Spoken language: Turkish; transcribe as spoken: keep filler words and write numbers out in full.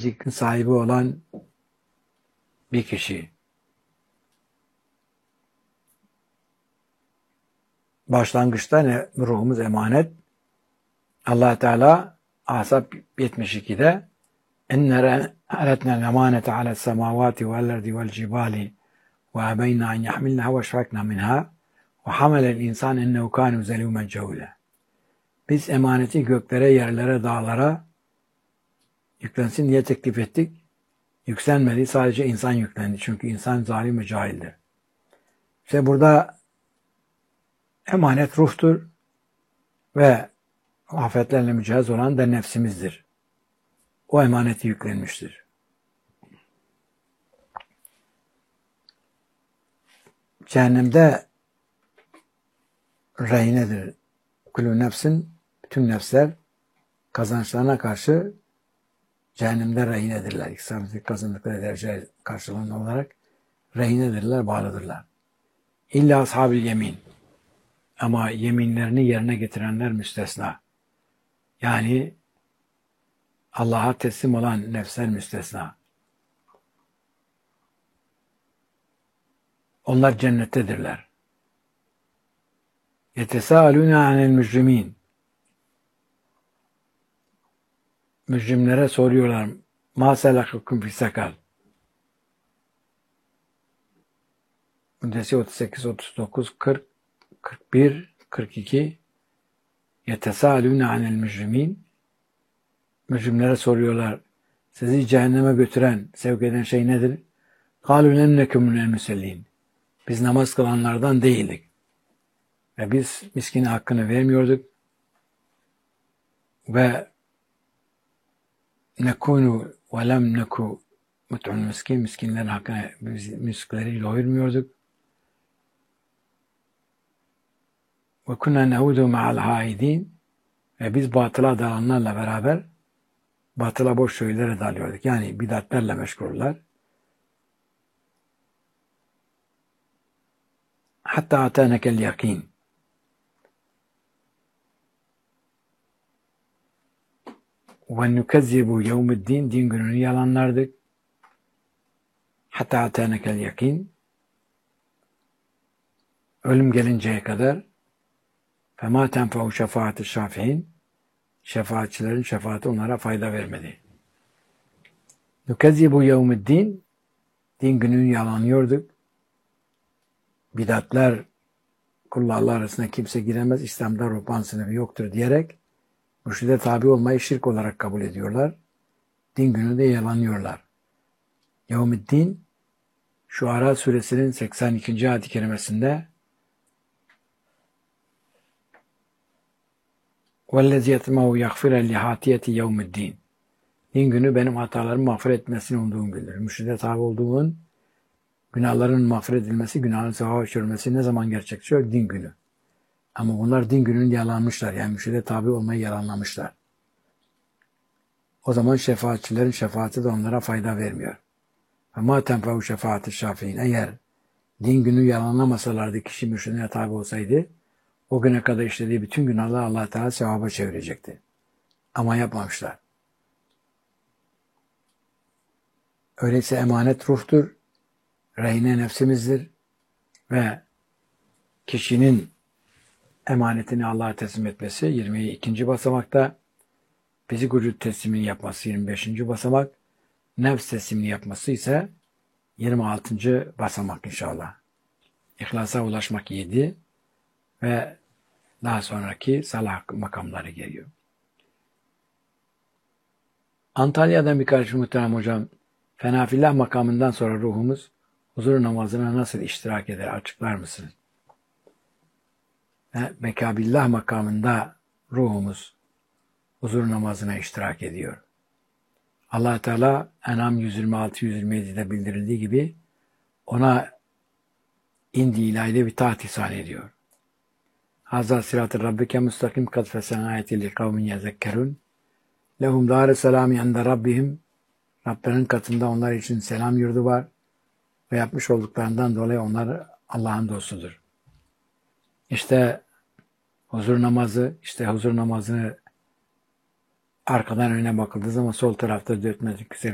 zikrin sahibi olan bir kişi başlangıçta ne? Ruhumuz emanet. Allah Teala Ahzab yetmiş ikide ennere aletnel emanete ales semavati vel ardi vel cibali ve abeyna en yahmilnaha ve şfakna minha ve hamelel insan ennehu kâne zelûmen cehûle. Biz emaneti göklere, yerlere, dağlara yüklensin diye teklif ettik. Yüklenmedi. Sadece insan yüklendi. Çünkü insan zalim ve cahildir. İşte burada emanet ruhtur ve afetlerle mücehhez olan da nefsimizdir. O emaneti yüklenmiştir. Cehennemde rehinedir. Kulü nefsin, bütün nefsler kazançlarına karşı cehennemde rehinedirler. İktisadi kazandıkları derece karşılığında olarak rehinedirler, bağlıdırlar. İlla ashab-ül yemin. Ama yeminlerini yerine getirenler müstesna. Yani Allah'a teslim olan nefsler müstesna. Onlar cennettedirler. يَتَسَاءَلُونَ عَنِ الْمُجْرِمِينَ. Mücrimlere soruyorlar. مَا سَلَكَكُمْ فِي سَقَرَ. Müddessir otuz sekiz, otuz dokuz, kırk, kırk bir, kırk iki. يَتَسَاءَلُونَ عَنِ الْمُجْرِمِينَ. Mücrimlere soruyorlar. Sizi cehenneme götüren, sevk eden şey nedir? قَالُوا لَمْ نَكُمْ مِنَ الْمُسَلِّينَ. Biz namaz kılanlardan değildik. Ve biz miskine hakkını vermiyorduk. Ve nekunu ve lem neku mut'un miskin, miskinlerin hakkını, miskinleri doyurmuyorduk. Ve kunna nehudu ma'al haidin. Ve biz batıla dalanlarla beraber batıla boş şeylere dalıyorduk. Yani bidatlerle meşgullar. Hatta atanekel yakin. Ve nukezzibu yevmiddin. Din gününü yalanlardık. Hatta atanekel yakin. Ölüm gelinceye kadar فَمَا تَنْفَعُ شَفَاعَةِ الشَّافِعِينَ. Şefaatçilerin şefaati onlara fayda vermedi. Nukezzibu yevmiddin. Din gününü yalanlıyorduk. Bidatler kullarla arasında kimse giremez. İslam'da ruhban sınıfı yoktur diyerek mürşide tabi olmayı şirk olarak kabul ediyorlar. Din günü de yalanlıyorlar. Yevmiddin Şuara suresinin seksen ikinci ayet-i kerimesinde وَالَّذِي يَتْمَعُ يَغْفِرَ لِحَاتِيَةِ يَوْمِ الدِّينِ. Din günü benim hatalarımı mağfiret etmesini umduğum gündür. Mürşide tabi olduğumun günahların mağfiret edilmesi, günahın sevaba uçurulması ne zaman gerçekleşiyor? Din günü. Ama bunlar din gününü yalanmışlar. Yani mürşide tabi olmayı yalanlamışlar. O zaman şefaatçilerin şefaati de onlara fayda vermiyor. Ama tenfe'u şefaati şafiin. Eğer din günü yalanlamasalardı, kişi mürşidine tabi olsaydı, o güne kadar işlediği bütün günahları Allah Teala sevaba çevirecekti. Ama yapmamışlar. Öyleyse emanet ruhtur, rehine nefsimizdir ve kişinin emanetini Allah'a teslim etmesi yirmi ikinci basamakta, fizik vücut teslimini yapması yirmi beşinci basamak, nefs teslimini yapması ise yirmi altıncı basamak inşallah. İhlasa ulaşmak yedi ve daha sonraki salah makamları geliyor. Antalya'dan bir kardeşim muhterem hocam, fenafillah makamından sonra ruhumuz huzur namazına nasıl iştirak eder? Açıklar mısınız? Ve Bekabillah makamında ruhumuz huzur namazına iştirak ediyor. Allah Teala En'am yüz yirmi altı yüz yirmi yedi'de bildirildiği gibi ona indi ilahide bir taat ihsan ediyor. Hazâ sırat-ı rabbike müstakim kad fesen ayeti li kavmin yezekkerun. Lehum dâre selâmi ende rabbihim. Rablerinin katında onlar için selam yurdu var. Ve yapmış olduklarından dolayı onlar Allah'ın dostudur. İşte huzur namazı, işte huzur namazını arkadan öne bakıldığı zaman sol tarafta dört metrelik